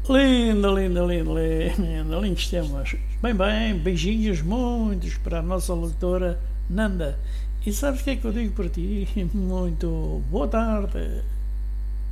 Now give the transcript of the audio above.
Lindo, lindo, lindo, lindo, lindos temas. Bem, beijinhos muitos para a nossa leitora Nanda. E sabes o que é que eu digo para ti? Muito boa tarde.